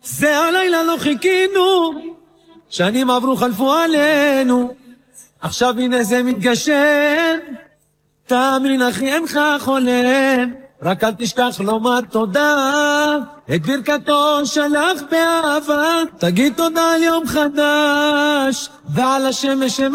זה הלילה לא חיכינו, שנים עברו חלפו עלינו, עכשיו הנה זה מתגשם, תאמין אחי אינך חולם, רק אל תשכח לומר תודה, את ברכתו שלח באהבה, תגיד תודה על יום חדש, ועל השמש